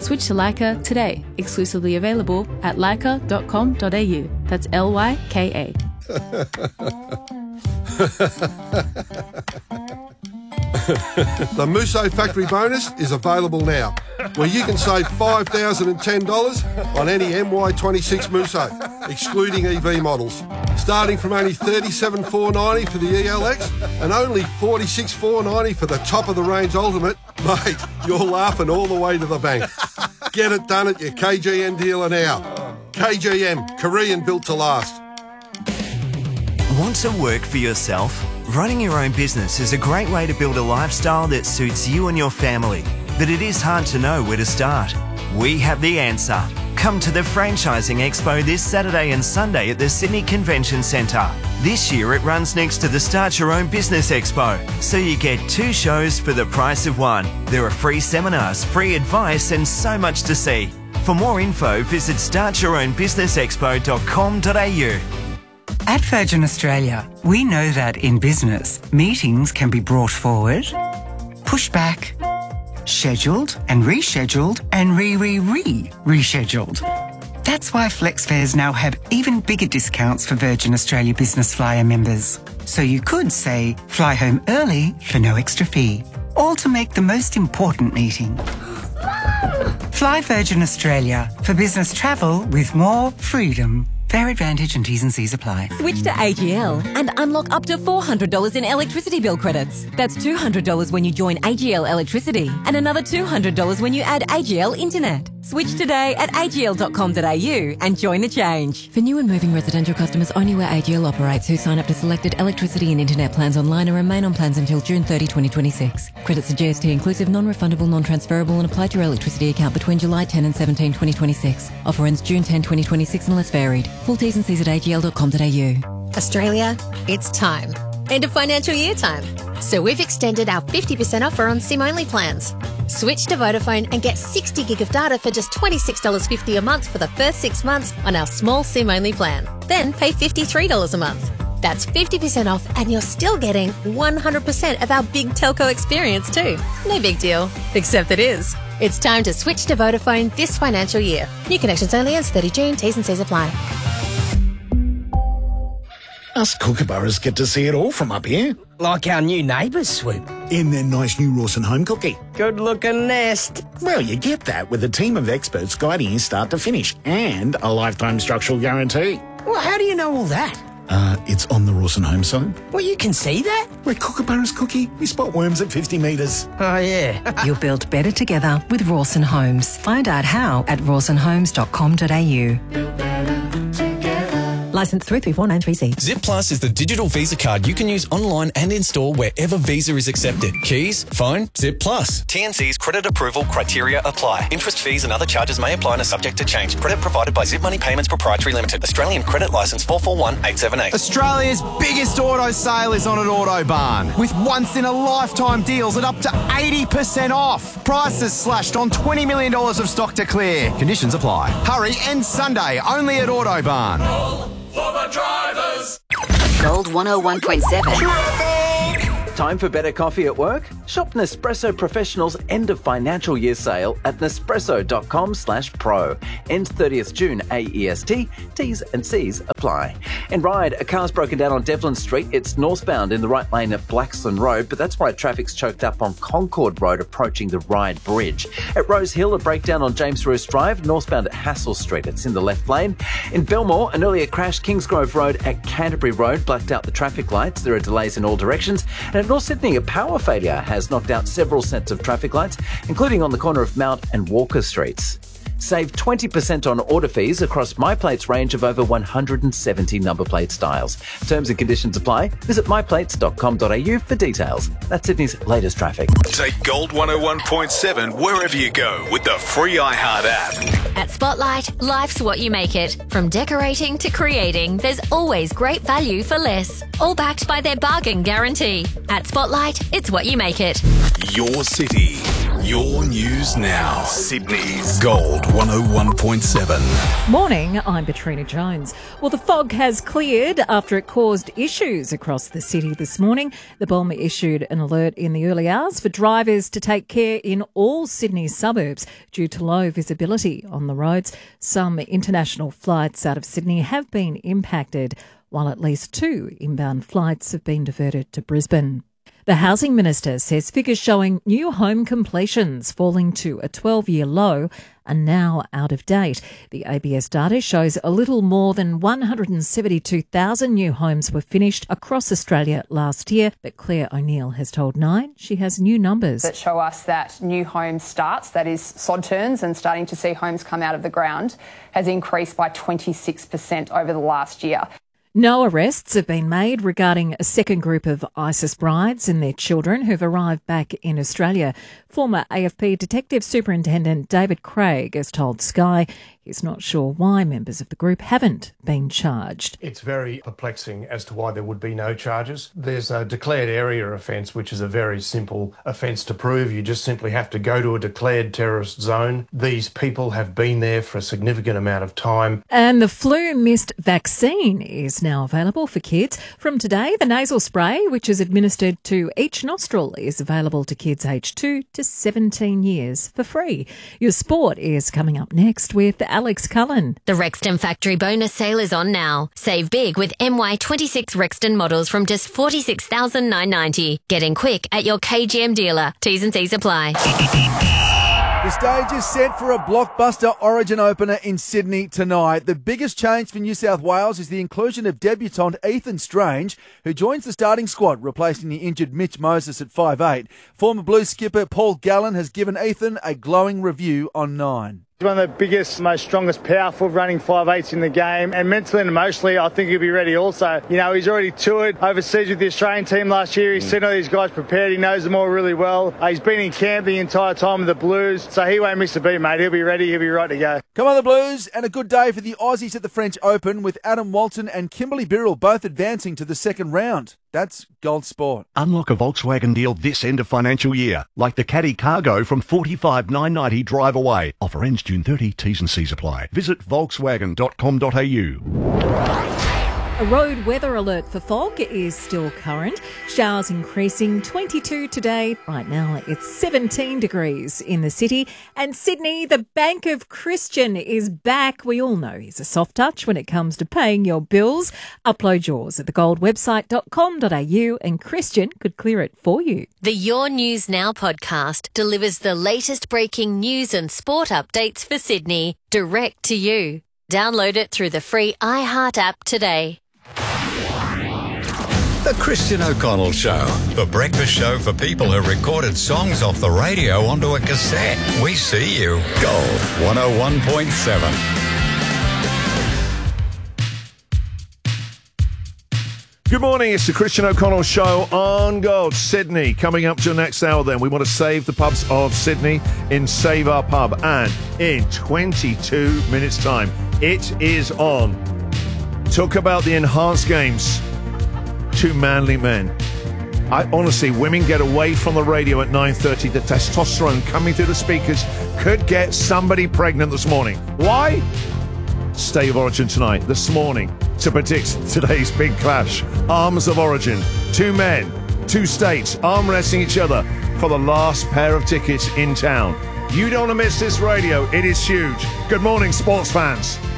Switch to Leica today. Exclusively available at leica.com.au. That's LYKA. The Musso Factory Bonus is available now, where you can save $5,010 on any MY26 Musso, excluding EV models, starting from only $37,490 for the ELX and only $46,490 for the top-of-the-range Ultimate. Mate, you're laughing all the way to the bank. Get it done at your KGM dealer now. KGM, Korean built to last. Want to work for yourself? Running your own business is a great way to build a lifestyle that suits you and your family, but it is hard to know where to start. We have the answer. Come to the Franchising Expo this Saturday and Sunday at the Sydney Convention Centre. This year it runs next to the Start Your Own Business Expo, so you get 2 shows for the price of 1. There are free seminars, free advice and so much to see. For more info, visit startyourownbusinessexpo.com.au. At Virgin Australia, we know that in business, meetings can be brought forward, pushed back, scheduled and rescheduled and rescheduled. That's why FlexFares now have even bigger discounts for Virgin Australia Business Flyer members. So you could say, fly home early for no extra fee, all to make the most important meeting. Fly Virgin Australia for business travel with more freedom. Fair advantage and T's and C's apply. Switch to AGL and unlock up to $400 in electricity bill credits. That's $200 when you join AGL Electricity and another $200 when you add AGL Internet. Switch today at agl.com.au and join the change. For new and moving residential customers only where AGL operates who sign up to selected electricity and internet plans online and remain on plans until June 30, 2026. Credits are GST inclusive, non-refundable, non-transferable and apply to your electricity account between July 10 and 17, 2026. Offer ends June 10, 2026 unless varied. Full T's and C's at agl.com.au. Australia, it's time. End of financial year time. So we've extended our 50% offer on SIM-only plans. Switch to Vodafone and get 60 gig of data for just $26.50 a month for the first 6 months on our small SIM-only plan. Then pay $53 a month. That's 50% off and you're still getting 100% of our big telco experience too. No big deal, except it is. It's time to switch to Vodafone this financial year. New connections only ends 30 June. T's and C's apply. Us kookaburras get to see it all from up here. Like our new neighbours, Swoop. In their nice new Rawson home cookie. Good-looking nest. Well, you get that with a team of experts guiding you start to finish and a lifetime structural guarantee. Well, how do you know all that? It's on the Rawson home site. Well, you can see that? Where kookaburras cookie, we spot worms at 50 metres. Oh, yeah. You'll build better together with Rawson Homes. Find out how at rawsonhomes.com.au. Licence 33493C. Zip Plus is the digital Visa card you can use online and in-store wherever Visa is accepted. Keys, phone, Zip Plus. TNC's credit approval criteria apply. Interest, fees and other charges may apply and are subject to change. Credit provided by Zip Money Payments Proprietary Limited. Australian Credit Licence 441878. Australia's biggest auto sale is on at Autobarn, with once-in-a-lifetime deals at up to 80% off. Prices slashed on $20 million of stock to clear. Conditions apply. Hurry, end Sunday, only at Autobarn. For the drivers. Gold 101.7. Time for better coffee at work? Shop Nespresso Professional's end of financial year sale at nespresso.com/pro. Ends 30th June AEST. T's and C's apply. In Ryde, a car's broken down on Devlin Street. It's northbound in the right lane at Blaxland Road, but that's why traffic's choked up on Concord Road approaching the Ryde Bridge. At Rose Hill, a breakdown on James Roos Drive, northbound at Hassel Street. It's in the left lane. In Belmore, an earlier crash, Kingsgrove Road at Canterbury Road, blacked out the traffic lights. There are delays in all directions. And at North Sydney, a power failure has knocked out several sets of traffic lights, including on the corner of Mount and Walker Streets. Save 20% on order fees across MyPlate's range of over 170 number plate styles. Terms and conditions apply. Visit myplates.com.au for details. That's Sydney's latest traffic. Take Gold 101.7 wherever you go with the free iHeart app. At Spotlight, life's what you make it. From decorating to creating, there's always great value for less. All backed by their bargain guarantee. At Spotlight, it's what you make it. Your city. Your news now. Sydney's Gold 101.7. Morning, I'm Katrina Jones. Well, the fog has cleared after it caused issues across the city this morning. The BOM issued an alert in the early hours for drivers to take care in all Sydney suburbs due to low visibility on the roads. Some international flights out of Sydney have been impacted, while at least 2 inbound flights have been diverted to Brisbane. The Housing Minister says figures showing new home completions falling to a 12-year low are now out of date. The ABS data shows a little more than 172,000 new homes were finished across Australia last year, but Claire O'Neill has told Nine she has new numbers that show us that new home starts, that is sod turns and starting to see homes come out of the ground, has increased by 26% over the last year. No arrests have been made regarding a second group of ISIS brides and their children who've arrived back in Australia. Former AFP Detective Superintendent David Craig has told Sky he's not sure why members of the group haven't been charged. It's very perplexing as to why there would be no charges. There's a declared area offence, which is a very simple offence to prove. You just simply have to go to a declared terrorist zone. These people have been there for a significant amount of time. And the flu mist vaccine is now available for kids. From today, the nasal spray, which is administered to each nostril, is available to kids aged 2 to 17 years for free. Your sport is coming up next with Alex Cullen. The Rexton Factory bonus sale is on now. Save big with MY26 Rexton models from just $46,990. Get in quick at your KGM dealer. T's and C's apply. The stage is set for a blockbuster Origin opener in Sydney tonight. The biggest change for New South Wales is the inclusion of debutant Ethan Strange, who joins the starting squad, replacing the injured Mitch Moses at 5'8". Former Blues skipper Paul Gallen has given Ethan a glowing review on Nine. He's one of the biggest, most strongest, powerful running 5'8" in the game, and mentally and emotionally I think he'll be ready also. You know, he's already toured overseas with the Australian team last year. He's seen all these guys prepared. He knows them all really well. He's been in camp the entire time with the Blues, so he won't miss a beat, mate. He'll be ready. He'll be right to go. Come on the Blues, and a good day for the Aussies at the French Open with Adam Walton and Kimberly Birrell both advancing to the second round. That's Gold Sport. Unlock a Volkswagen deal this end of financial year, like the Caddy Cargo from $45,990 drive away. Offer ends June 30, T's and C's apply. Visit volkswagen.com.au. A road weather alert for fog is still current. Showers increasing, 22 today. Right now it's 17 degrees in the city. And Sydney, the Bank of Christian is back. We all know he's a soft touch when it comes to paying your bills. Upload yours at thegoldwebsite.com.au and Christian could clear it for you. The Your News Now podcast delivers the latest breaking news and sport updates for Sydney direct to you. Download it through the free iHeart app today. The Christian O'Connell Show, the breakfast show for people who recorded songs off the radio onto a cassette. We see you. Gold 101.7. Good morning, it's the Christian O'Connell Show on Gold. Sydney, coming up to the next hour then. We want to save the pubs of Sydney in Save Our Pub. And in 22 minutes' time, it is on. Talk about the enhanced games. 2 manly men. Honestly, women get away from the radio at 9:30. The testosterone coming through the speakers could get somebody pregnant this morning. Why? State of Origin tonight, this morning, to predict today's big clash. Arms of Origin. 2 men, 2 states, arm wrestling each other for the last pair of tickets in town. You don't want to miss this radio. It is huge. Good morning, sports fans.